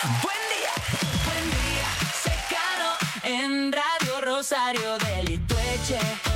Buen día, Secano en Radio Rosario de Litueche.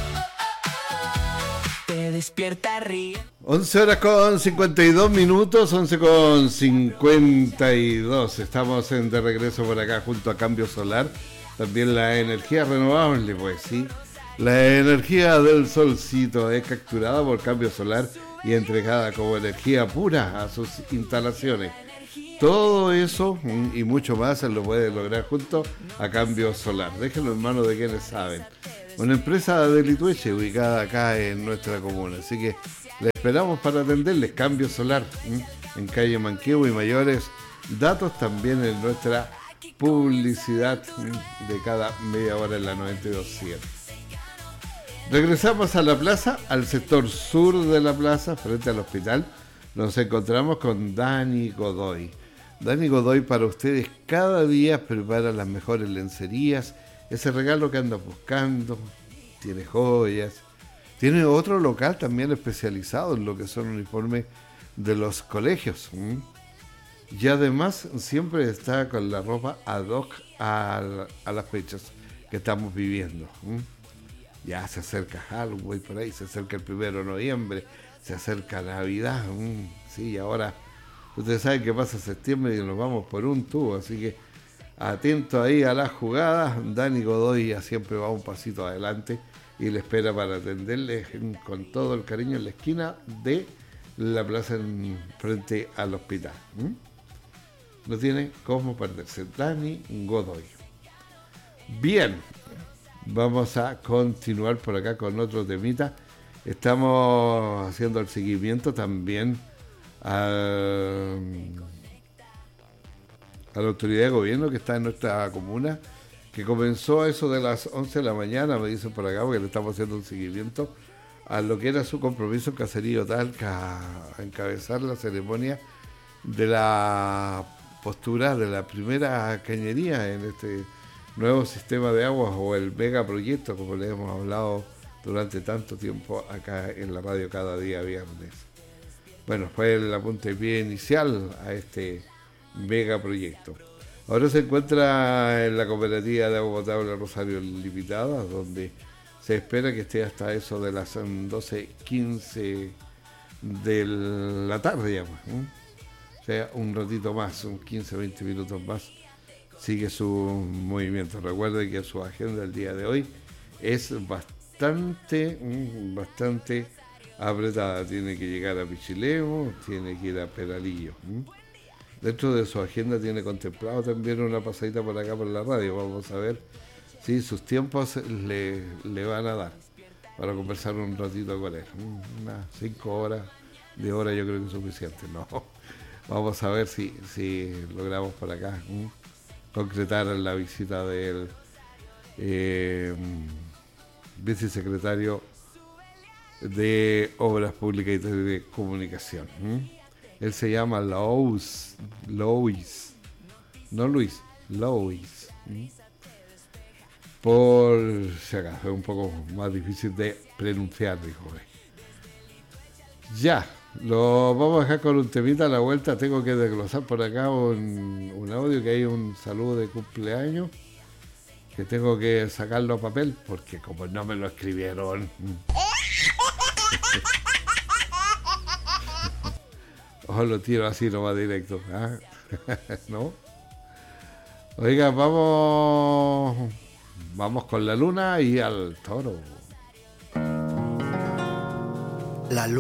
Te despierta ríe. 11 horas con 52 minutos, 11 con 52. Estamos de regreso por acá junto a Cambio Solar. También la energía renovable, pues sí. La energía del solcito es capturada por Cambio Solar y entregada como energía pura a sus instalaciones. Todo eso y mucho más se lo puede lograr junto a Cambio Solar. Déjenlo en manos de quienes saben. Una empresa de Litueche ubicada acá en nuestra comuna. Así que le esperamos para atenderles. Cambio Solar en calle Manquehue y mayores datos también en nuestra publicidad de cada media hora en la 92.7. Regresamos a la plaza, al sector sur de la plaza, frente al hospital. Nos encontramos con Dani Godoy. Dani Godoy para ustedes cada día prepara las mejores lencerías, ese regalo que andas buscando, tiene joyas, tiene otro local también especializado en lo que son uniformes de los colegios. Y además siempre está con la ropa ad hoc a las fechas que estamos viviendo. Ya se acerca Halloween por ahí, se acerca el 1 de noviembre, se acerca Navidad, sí, ahora ustedes saben que pasa septiembre y nos vamos por un tubo, así que atento ahí a las jugadas. Dani Godoy ya siempre va un pasito adelante y le espera para atenderle con todo el cariño en la esquina de la plaza frente al hospital. No tiene cómo perderse. Dani Godoy. Bien, vamos a continuar por acá con otro temita. Estamos haciendo el seguimiento también a la autoridad de gobierno que está en nuestra comuna, que comenzó a eso de las 11 de la mañana, me dicen por acá, porque le estamos haciendo un seguimiento a lo que era su compromiso en Caserío Talca, a encabezar la ceremonia de la postura de la primera cañería en este nuevo sistema de aguas o el megaproyecto, como le hemos hablado durante tanto tiempo acá en la radio cada día viernes. Bueno, fue el puntapié inicial a este megaproyecto. Ahora se encuentra en la cooperativa de agua potable Rosario Limitada, donde se espera que esté hasta eso de las 12:15 de la tarde ya, o sea, un ratito más, un 15-20 minutos más, sigue su movimiento. Recuerde que su agenda del día de hoy es bastante apretada. Tiene que llegar a Pichilemu, tiene que ir a Peralillo. Dentro de su agenda tiene contemplado también una pasadita por acá por la radio. Vamos a ver si sus tiempos le van a dar para conversar un ratito con él. Unas 5 horas de hora yo creo que es suficiente. No, vamos a ver si logramos por acá concretar la visita del vicesecretario de Obras Públicas y de Comunicación. Él se llama Lois, no Luis, Lois. Por si acaso, es un poco más difícil de pronunciar, dijo. Ya, lo vamos a dejar con un temita a la vuelta. Tengo que desglosar por acá un audio, que hay un saludo de cumpleaños, que tengo que sacarlo a papel, porque como no me lo escribieron... Ojo, lo tiro así nomás directo. ¿No? Oiga, vamos con la luna y al toro. La luna.